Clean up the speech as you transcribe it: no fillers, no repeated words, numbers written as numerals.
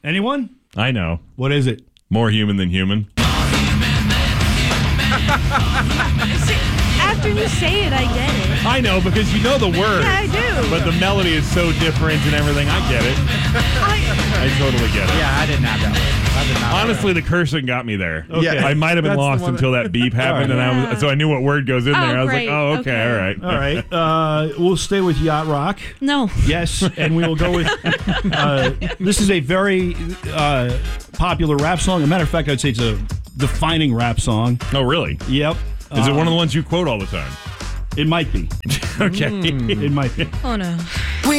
Anyone? I know. What is it? More human than human. After you say it, I get it. I know, because you know the word. Yeah, I do. But the melody is so different and everything. I get it. I totally get it. Yeah, I didn't have that one. I did not. Honestly, the cursing got me there. Okay. I might have been That's the lost one until that beep happened, Right. so I knew what word goes in there. I was great. like, oh, okay, all right. All right. We'll stay with yacht rock. No. Yes, and we will go with. This is a very popular rap song. As a matter of fact, I'd say it's a defining rap song. Oh, really? Yep. Is it one of the ones you quote all the time? It might be. Okay. It might be. Oh, no.